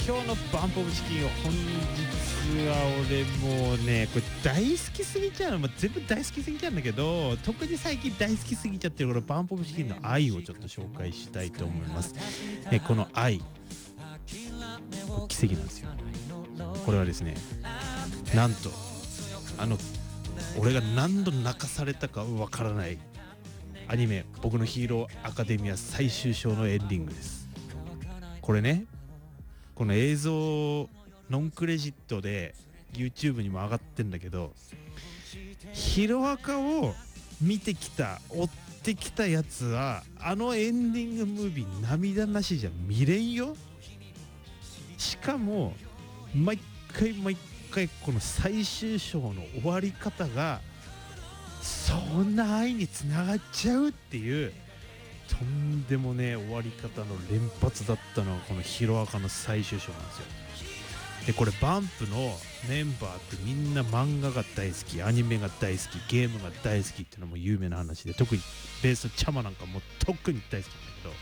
今日のバンプオブチキン本日は俺もうねこれ大好きすぎちゃうの、全部大好きすぎちゃうんだけど、特に最近大好きすぎちゃってるこのバンプオブチキンの愛をちょっと紹介したいと思います。この愛奇跡なんですよ。これはですね、なんと俺が何度泣かされたかわからないアニメ僕のヒーローアカデミア最終章のエンディングです。これね、この映像ノンクレジットで YouTube にも上がってんだけど、ヒロアカを見てきた追ってきたやつはエンディングムービー涙なしじゃ見れんよ。しかも毎回この最終章の終わり方がそんな愛につながっちゃうっていうとんでもねえ終わり方の連発だったのがこのヒロアカの最終章なんですよ。でこれバンプのメンバーってみんな漫画が大好き、アニメが大好き、ゲームが大好きっていうのも有名な話で、特にベースのチャマなんかも特に大好きなんだけ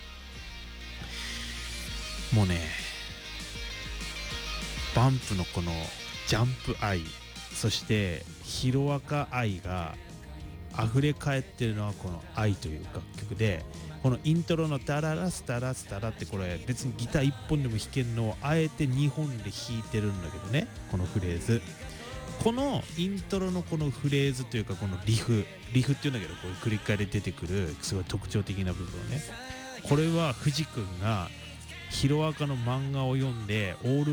ど、もうねバンプのこのジャンプ愛、そしてヒロアカ愛が溢れ返ってるのはこの愛という楽曲で、このイントロのダララスタラスタラってこれ別にギター1本でも弾けるのをあえて2本で弾いてるんだけどね、このフレーズ、このイントロのこのフレーズというかこのリフっていうんだけど、こう繰り返で出てくるすごい特徴的な部分ね、これは藤君がヒロアカの漫画を読んでオール